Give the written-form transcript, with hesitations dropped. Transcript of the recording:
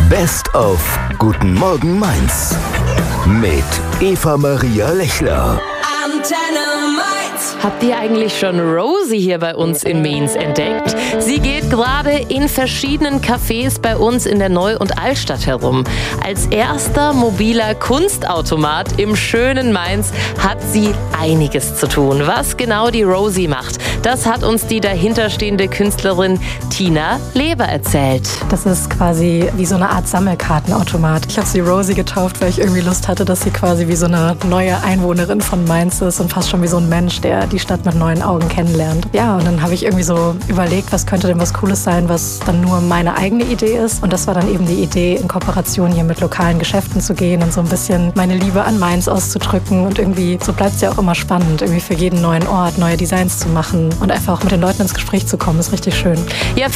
Best of Guten Morgen Mainz mit Eva-Maria Lechler. Habt ihr eigentlich schon Rosie hier bei uns in Mainz entdeckt? Sie geht gerade in verschiedenen Cafés bei uns in der Neu- und Altstadt herum. Als erster mobiler Kunstautomat im schönen Mainz hat sie einiges zu tun. Was genau die Rosie macht, das hat uns die dahinterstehende Künstlerin Tina Leber erzählt. Das ist quasi wie so eine Art Sammelkartenautomat. Ich habe sie Rosie getauft, weil ich irgendwie Lust hatte, dass sie quasi wie so eine neue Einwohnerin von Mainz ist und fast schon wie so ein Mensch, der die Stadt mit neuen Augen kennenlernt. Ja, und dann habe ich irgendwie so überlegt, was könnte denn was Cooles sein, was dann nur meine eigene Idee ist. Und das war dann eben die Idee, in Kooperation hier mit lokalen Geschäften zu gehen und so ein bisschen meine Liebe an Mainz auszudrücken. Und irgendwie, so bleibt es ja auch immer spannend, irgendwie für jeden neuen Ort neue Designs zu machen und einfach auch mit den Leuten ins Gespräch zu kommen, ist richtig schön. Ja,